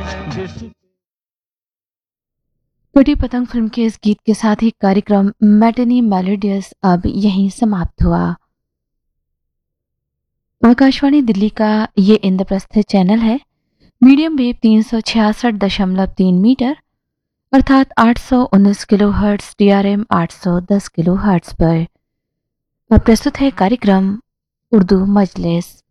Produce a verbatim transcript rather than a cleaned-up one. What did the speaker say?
जिस टूटी पतंग फिल्म के इस गीत के साथ ही कार्यक्रम मैटिनी मेलोडियस अब यहीं समाप्त हुआ। आकाशवाणी दिल्ली का ये इंद्रप्रस्थ चैनल है। मीडियम वेव तीन सौ छियासठ दशमलव तीन मीटर अर्थात आठ सौ उन्नीस kilo hertz, D R M आठ सौ दस किलो हर्ट्स पर। अब प्रस्तुत है कार्यक्रम उर्दू मजलिस।